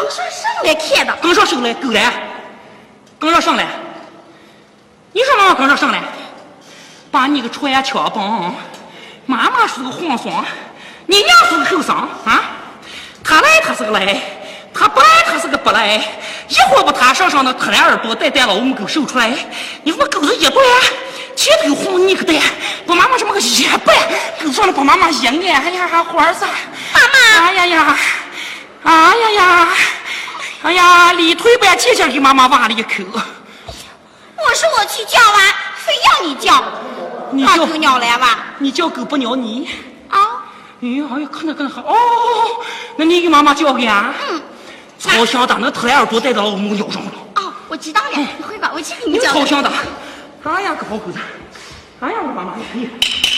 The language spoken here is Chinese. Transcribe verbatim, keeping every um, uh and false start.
说上来看的， 刚说上来够来，刚说上来，你说妈妈刚说上来，把你个传枪棒，妈妈是个皇上，你娘是个后桑啊，他来他是个来，他不来他是个不来，一会儿把他身上的特兰耳朵带带了我们给收出来，你说那狗子一断，前头晃你个蛋，把妈妈这么个一掰，狗上了把妈妈一按，哎呀还花子， 妈妈， 哎呀呀，哎呀呀，哎呀，李腿板提前给妈妈挖了一口。 我说我去叫完，非要你叫， 你叫把狗鸟来吧？ 你叫狗不鸟你？ 啊？ 哎呀，哎呀，看着看着好哦，那你给妈妈叫个呀？ 嗯。 超香的，那特兰耳朵带到我们腰上了。 哦，我知道了，你会吧？我去给你你叫。 超香的，哎呀，个好狗子，哎呀，我妈妈，你。